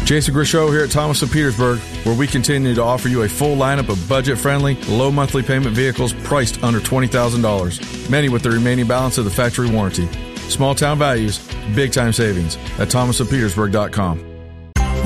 Jason Grishow here at Thomas of Petersburg, where we continue to offer you a full lineup of budget-friendly, low monthly payment vehicles priced under $20,000, many with the remaining balance of the factory warranty. Small town values, big time savings at thomasofpetersburg.com.